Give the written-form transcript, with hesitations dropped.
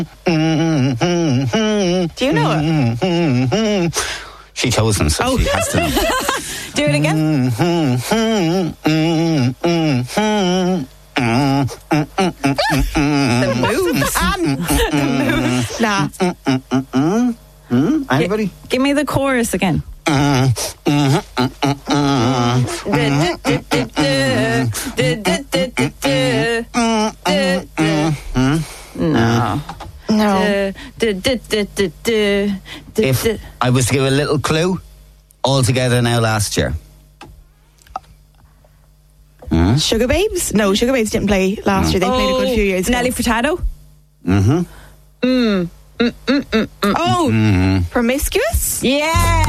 Do you know it? She chose them, so she has to know. Do it again. The move. Nah. Anybody? Give me the chorus again. No. If I was to give a little clue, All Together Now last year. Sugar Babes? No, Sugar Babes didn't play last year. They played a good few years ago. Nelly Furtado? Oh, Promiscuous? Yeah.